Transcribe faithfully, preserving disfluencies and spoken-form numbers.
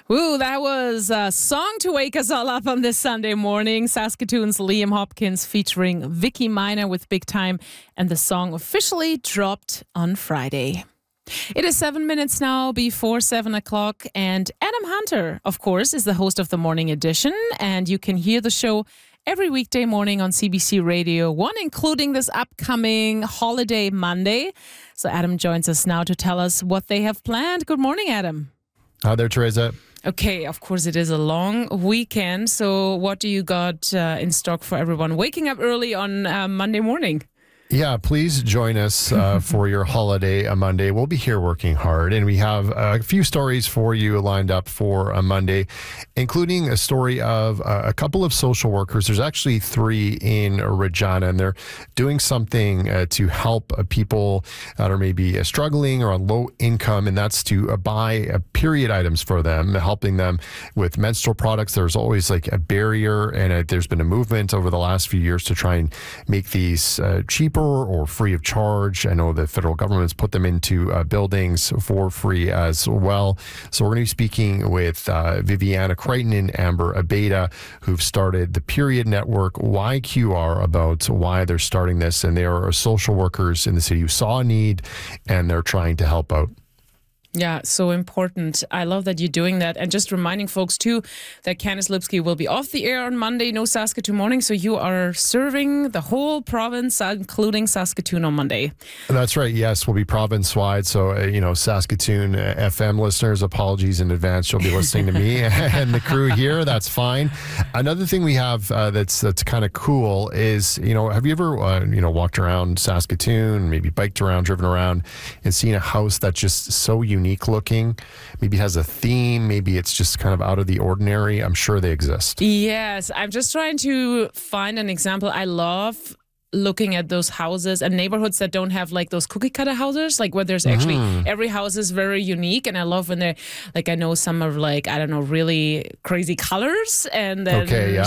Ooh, that was a song to wake us all up on this Sunday morning. Saskatoon's Liam Hopkins featuring Vicky Miner with Big Time, and the song officially dropped on Friday. It is seven minutes now before seven o'clock, and Adam Hunter, of course, is the host of the Morning Edition, and you can hear the show every weekday morning on C B C Radio one, including this upcoming holiday Monday. So Adam joins us now to tell us what they have planned. Good morning, Adam. Hi there, Teresa. Okay, of course, it is a long weekend. So what do you got uh, in stock for everyone waking up early on uh, Monday morning? Yeah, please join us uh, for your holiday a Monday. We'll be here working hard, and we have a few stories for you lined up for a Monday, including a story of uh, a couple of social workers. There's actually three in Regina, and they're doing something uh, to help uh, people that are maybe uh, struggling or on low income, and that's to uh, buy uh, period items for them, helping them with menstrual products. There's always like a barrier, and uh, there's been a movement over the last few years to try and make these uh, cheaper or free of charge. I know the federal government's put them into uh, buildings for free as well. So we're going to be speaking with uh, Viviana Crichton and Amber Abeda, who've started the Period Network Y Q R, about why they're starting this. And they are social workers in the city who saw a need, and they're trying to help out. Yeah, so important. I love that you're doing that. And just reminding folks, too, that Candice Lipsky will be off the air on Monday, no Saskatoon morning. So you are serving the whole province, including Saskatoon on Monday. That's right. Yes, we'll be province-wide. So, uh, you know, Saskatoon uh, F M listeners, apologies in advance. You'll be listening to me and the crew here. That's fine. Another thing we have uh, that's that's kind of cool is, you know, have you ever, uh, you know, walked around Saskatoon, maybe biked around, driven around, and seen a house that's just so unique? Unique looking, maybe has a theme, maybe it's just kind of out of the ordinary? I'm sure they exist. Yes, I'm just trying to find an example. I love looking at those houses and neighborhoods that don't have like those cookie cutter houses, like where there's actually mm. every house is very unique. And I love when they're like, I know some are like, I don't know, really crazy colors, and then okay, yeah.